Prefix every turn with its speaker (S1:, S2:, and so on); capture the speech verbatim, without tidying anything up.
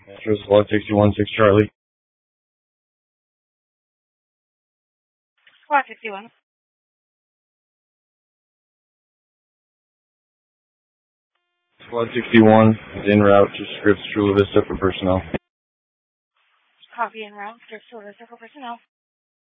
S1: Astro Squad sixty-one, six Charlie.
S2: Squad sixty-one.
S1: Squad sixty-one is en route to Scripps Chula Vista for personnel.
S2: Copy en route. Scripps Chula Vista for personnel.